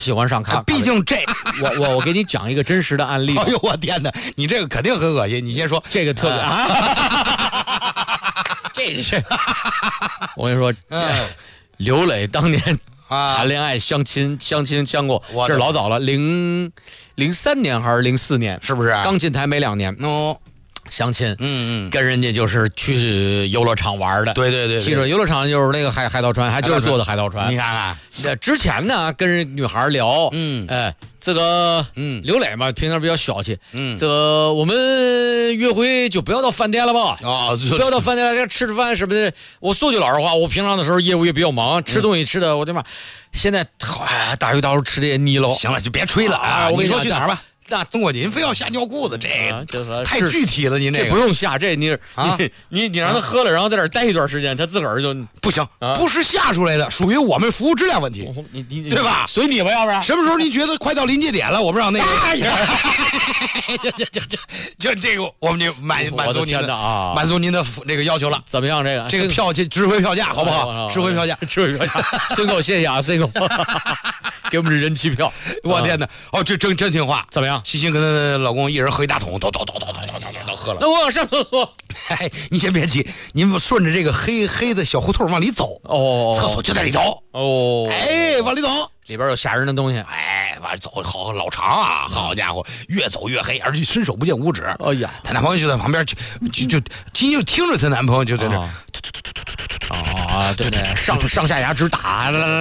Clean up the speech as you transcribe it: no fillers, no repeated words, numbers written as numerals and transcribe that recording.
喜欢上咖， 毕竟这我给你讲一个真实的案例。 哎呦我天哪，你这个肯定很恶心，你先说。 这个特别这是我跟你说，刘磊当年谈恋爱相亲相过，这是老早了，03年还是04年， 是不是？ 刚进台没2年。相亲，跟人家就是去游乐场玩的， 对， 汽车游乐场就是那个海盗船，还就是坐的海盗船。 你看看， 之前呢，跟人女孩聊，这个，刘磊嘛，平常比较小气，这个我们约会就不要到饭店了吧？不要到饭店了，吃饭什么的。我说句老实话，我平常的时候业务也比较忙，吃东西吃的，我的妈，现在大鱼大肉吃的也腻了。 行了，就别吹了啊！我跟你说去哪儿吧。 那中国您非要下尿裤子，这个太具体了，您这不用下，这你让他喝了，然后在这儿待一段时间，他自个儿就不行，不是下出来的，属于我们服务质量问题， 你对吧？ 随你吧，要不然什么时候您觉得快到临界点了，我们让那个，就这个，我们就满足您的啊，满足您的那个要求了。 怎么样？这个票值回票价好不好？值回票价， 孙狗谢谢啊，孙狗。给我们这人气票， 我天哪！这真听话， 怎么样？ 齐心跟她老公一人喝一大桶，都喝了。 那我上厕所。 你先别急，您顺着这个黑的小胡同往里走。厕所就在里头。往里走， 里边有吓人的东西。 往里走，好老长啊！好家伙，越走越黑，而且伸手不见五指。 哎呀， 她男朋友就在旁边，就听着她男朋友就在那。 对，上下牙直打。